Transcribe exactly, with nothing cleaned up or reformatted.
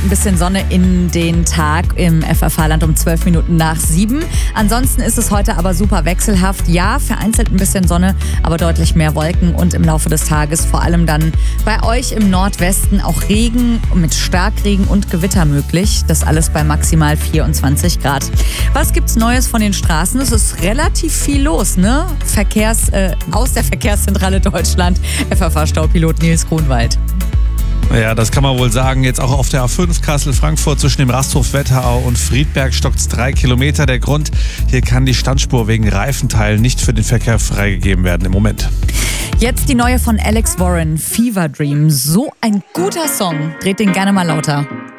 ein bisschen Sonne in den Tag im F F H-Land um zwölf Minuten nach sieben. Ansonsten ist es heute aber super wechselhaft. Ja, vereinzelt ein bisschen Sonne, aber deutlich mehr Wolken und im Laufe des Tages vor allem dann bei euch im Nordwesten auch Regen mit Starkregen und Gewitter möglich. Das alles bei maximal vierundzwanzig Grad. Was gibt's Neues von den Straßen? Es ist relativ viel los, ne? Verkehrs, äh, aus der Verkehrszentrale Deutschland, F F H-Staupilot Nils Grunwald. Ja, das kann man wohl sagen. Jetzt auch auf der A fünf Kassel-Frankfurt zwischen dem Rasthof Wetterau und Friedberg stockt es drei Kilometer. Der Grund, hier kann die Standspur wegen Reifenteilen nicht für den Verkehr freigegeben werden im Moment. Jetzt die neue von Alex Warren, Fever Dream. So ein guter Song. Dreht den gerne mal lauter.